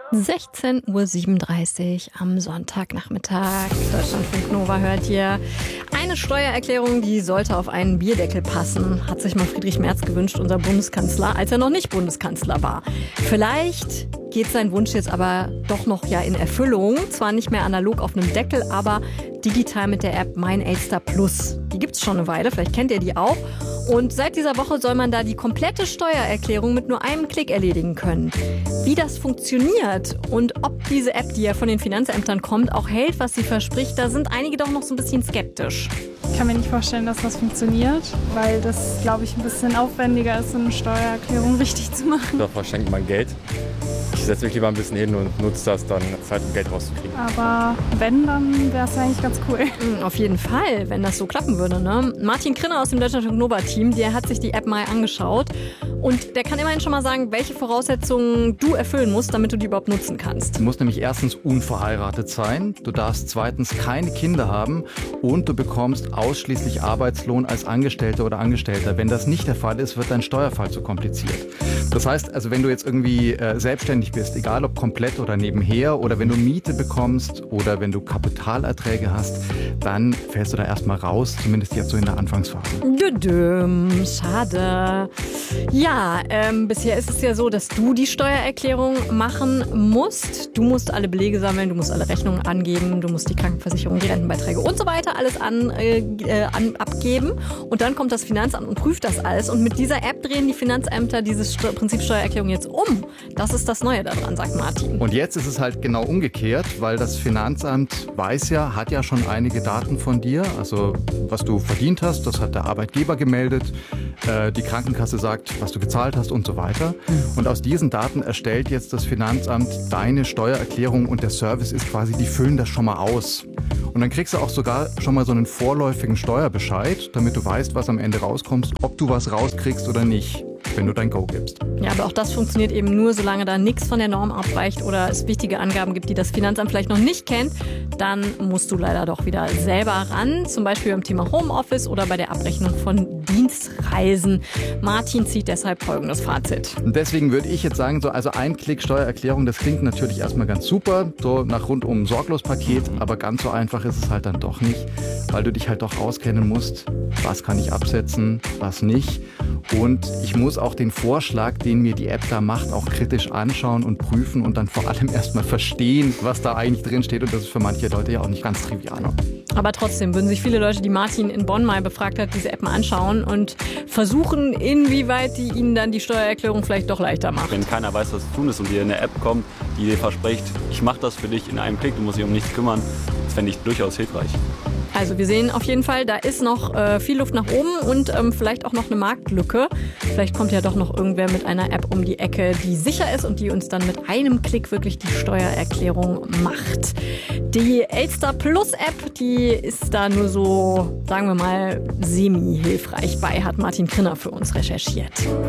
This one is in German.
16:37 Uhr am Sonntagnachmittag. Deutschlandfunk Nova hört ihr. Eine Steuererklärung, die sollte auf einen Bierdeckel passen, hat sich mal Friedrich Merz gewünscht, unser Bundeskanzler, als er noch nicht Bundeskanzler war. Vielleicht geht sein Wunsch jetzt aber doch noch in Erfüllung. Zwar nicht mehr analog auf einem Deckel, aber digital mit der App Mein Elster Plus. Die gibt's schon eine Weile, vielleicht kennt ihr die auch. Und seit dieser Woche soll man da die komplette Steuererklärung mit nur einem Klick erledigen können. Wie das funktioniert und ob diese App, die ja von den Finanzämtern kommt, auch hält, was sie verspricht, da sind einige doch noch so ein bisschen skeptisch. Ich kann mir nicht vorstellen, dass das funktioniert, weil das, glaube ich, ein bisschen aufwendiger ist, so eine Steuererklärung richtig zu machen. Da verschenkt man Geld. Ich setze mich lieber ein bisschen hin und nutze das dann Zeit, um Geld rauszukriegen. Aber wenn, dann wäre es eigentlich ganz cool. Auf jeden Fall, wenn das so klappen würde, ne? Martin Krinner aus dem Deutschlandfunk Nova Team, der hat sich die App mal angeschaut. Und der kann immerhin schon mal sagen, welche Voraussetzungen du erfüllen musst, damit du die überhaupt nutzen kannst. Du musst nämlich erstens unverheiratet sein, du darfst zweitens keine Kinder haben und du bekommst ausschließlich Arbeitslohn als Angestellter oder Angestellter. Wenn das nicht der Fall ist, wird dein Steuerfall zu kompliziert. Das heißt, also wenn du jetzt irgendwie selbstständig bist, egal ob komplett oder nebenher, oder wenn du Miete bekommst oder wenn du Kapitalerträge hast, dann fällst du da erstmal raus, zumindest jetzt so in der Anfangsphase. Schade. Ja, bisher ist es ja so, dass du die Steuererklärung machen musst. Du musst alle Belege sammeln, du musst alle Rechnungen angeben, du musst die Krankenversicherung, die Rentenbeiträge und so weiter alles abgeben. Und dann kommt das Finanzamt und prüft das alles. Und mit dieser App drehen die Finanzämter dieses Prinzip Steuererklärung jetzt um. Das ist das Neue daran, sagt Martin. Und jetzt ist es halt genau umgekehrt, weil das Finanzamt hat ja schon einige Daten von dir. Also was du verdient hast, das hat der Arbeitgeber gemeldet. Die Krankenkasse sagt, was du gezahlt hast und so weiter. Und aus diesen Daten erstellt jetzt das Finanzamt deine Steuererklärung und der Service ist quasi, die füllen das schon mal aus. Und dann kriegst du auch sogar schon mal so einen vorläufigen Steuerbescheid, damit du weißt, was am Ende rauskommt, ob du was rauskriegst oder nicht, wenn du dein Go gibst. Ja, aber auch das funktioniert eben nur, solange da nichts von der Norm abweicht oder es wichtige Angaben gibt, die das Finanzamt vielleicht noch nicht kennt. Dann musst du leider doch wieder selber ran, zum Beispiel beim Thema Homeoffice oder bei der Abrechnung von Dienstreisen. Martin zieht deshalb folgendes Fazit. Und deswegen würde ich jetzt sagen, also ein Klick Steuererklärung, das klingt natürlich erstmal ganz super, so nach rundum Sorglos-Paket, aber ganz so einfach ist es halt dann doch nicht, weil du dich halt doch auskennen musst, was kann ich absetzen, was nicht. Und ich muss auch den Vorschlag, den mir die App da macht, auch kritisch anschauen und prüfen und dann vor allem erstmal verstehen, was da eigentlich drin steht. Und das ist für manche Leute ja auch nicht ganz trivial. Aber trotzdem würden sich viele Leute, die Martin in Bonn mal befragt hat, diese App mal anschauen und versuchen, inwieweit die ihnen dann die Steuererklärung vielleicht doch leichter macht. Wenn keiner weiß, was zu tun ist und dir eine App kommt, die dir verspricht, ich mache das für dich in einem Klick, du musst dich um nichts kümmern, das fände ich durchaus hilfreich. Also wir sehen auf jeden Fall, da ist noch viel Luft nach oben und vielleicht auch noch eine Marktlücke. Vielleicht kommt ja doch noch irgendwer mit einer App um die Ecke, die sicher ist und die uns dann mit einem Klick wirklich die Steuererklärung macht. Die Elster Plus App, die ist da nur so, sagen wir mal, semi-hilfreich bei, hat Martin Krinner für uns recherchiert.